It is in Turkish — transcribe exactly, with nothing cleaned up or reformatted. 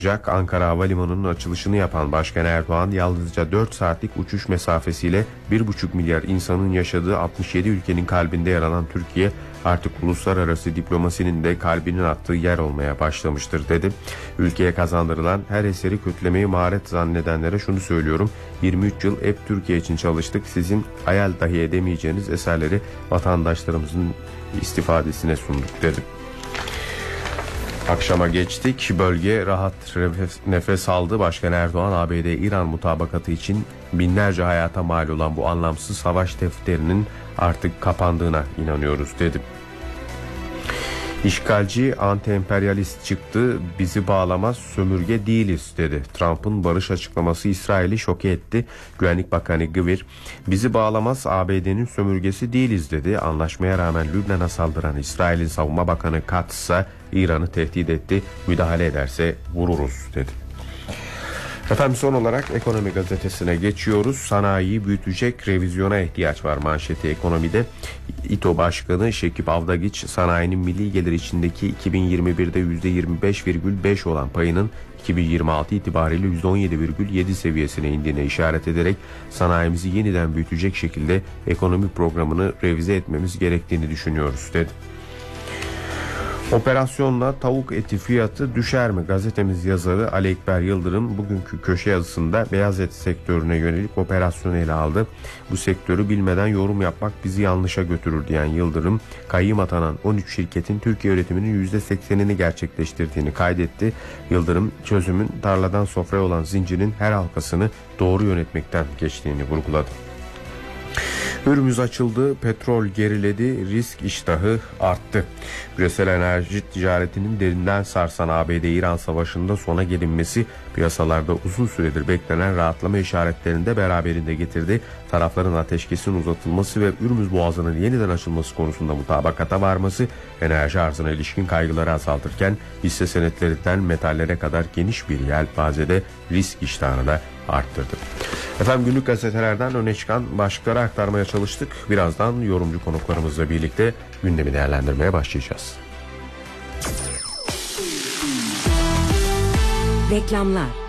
Ankara Havalimanı'nın açılışını yapan Başkan Erdoğan yalnızca dört saatlik uçuş mesafesiyle bir buçuk milyar insanın yaşadığı altmış yedi ülkenin kalbinde yer alan Türkiye artık uluslararası diplomasinin de kalbinin attığı yer olmaya başlamıştır dedi. Ülkeye kazandırılan her eseri kötülemeyi maharet zannedenlere şunu söylüyorum: yirmi üç yıl hep Türkiye için çalıştık, sizin hayal dahi edemeyeceğiniz eserleri vatandaşlarımızın istifadesine sunduk dedi. Akşama geçtik. Bölge rahat nefes aldı. Başkan Erdoğan A B D-İran mutabakatı için binlerce hayata mal olan bu anlamsız savaş defterinin artık kapandığına inanıyoruz dedi. İşgalci, anti-emperyalist çıktı, bizi bağlamaz, sömürge değiliz dedi. Trump'ın barış açıklaması İsrail'i şoke etti. Güvenlik Bakanı Gvir, bizi bağlamaz, A B D'nin sömürgesi değiliz dedi. Anlaşmaya rağmen Lübnan'a saldıran İsrail'in savunma bakanı Katz ise İran'ı tehdit etti. Müdahale ederse vururuz dedi. Efendim, son olarak Ekonomi Gazetesi'ne geçiyoruz. Sanayiyi büyütecek revizyona ihtiyaç var manşeti Ekonomi'de. İTO Başkanı Şekip Avdagiç, sanayinin milli gelir içindeki iki bin yirmi birde yüzde yirmi beş virgül beş olan payının iki bin yirmi altı itibariyle yüzde on yedi virgül yedi seviyesine indiğine işaret ederek sanayimizi yeniden büyütecek şekilde ekonomi programını revize etmemiz gerektiğini düşünüyoruz dedi. Operasyonla tavuk eti fiyatı düşer mi? Gazetemiz yazarı Ali Ekber Yıldırım bugünkü köşe yazısında beyaz et sektörüne yönelik operasyonu ele aldı. Bu sektörü bilmeden yorum yapmak bizi yanlışa götürür diyen Yıldırım, kayyım atanan on üç şirketin Türkiye üretiminin yüzde seksenini gerçekleştirdiğini kaydetti. Yıldırım, çözümün tarladan sofraya olan zincirin her halkasını doğru yönetmekten geçtiğini vurguladı. Hürmüz açıldı, petrol geriledi, risk iştahı arttı. Küresel enerji ticaretinin derinden sarsan A B D-İran savaşında sona gelinmesi piyasalarda uzun süredir beklenen rahatlama işaretlerini de beraberinde getirdi. Tarafların ateşkesin uzatılması ve Hürmüz Boğazı'nın yeniden açılması konusunda mutabakata varması enerji arzına ilişkin kaygıları azaltırken hisse senetlerinden metallere kadar geniş bir yelpazede risk iştahını da arttırdı. Efendim, günlük gazetelerden öne çıkan başlıkları aktarmaya çalıştık. Birazdan yorumcu konuklarımızla birlikte gündemi değerlendirmeye başlayacağız. Reklamlar.